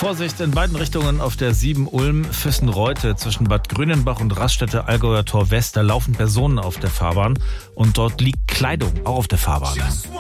Vorsicht in beiden Richtungen auf der 7 Ulm-Füssen-Reute zwischen Bad Grünenbach und Raststätte Allgäuer Tor West. Da laufen Personen auf der Fahrbahn und dort liegt Kleidung auch auf der Fahrbahn.